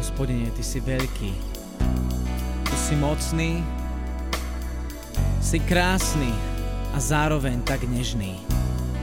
Hospodine, Ty si veľký, Ty si mocný, si krásny a zároveň tak nežný.